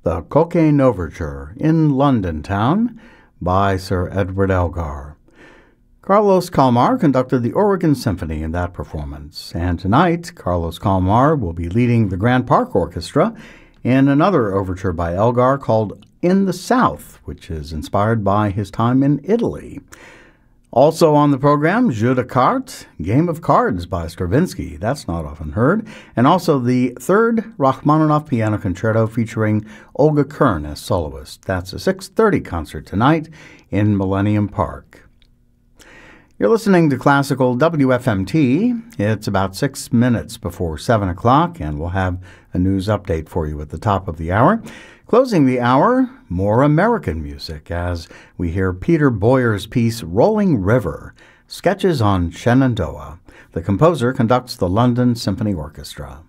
the Cocaine Overture in London Town by Sir Edward Elgar. Carlos Kalmar conducted the Oregon Symphony in that performance, and tonight Carlos Kalmar will be leading the Grand Park Orchestra in another overture by Elgar called In the South, which is inspired by his time in Italy. Also on the program, Jeu de cartes, Game of Cards by Stravinsky. That's not often heard. And also the third Rachmaninoff Piano Concerto featuring Olga Kern as soloist. That's a 6:30 concert tonight in Millennium Park. You're listening to Classical WFMT. It's about 6 minutes before 7 o'clock, and we'll have a news update for you at the top of the hour. Closing the hour, more American music as we hear Peter Boyer's piece Rolling River, Sketches on Shenandoah. The composer conducts the London Symphony Orchestra.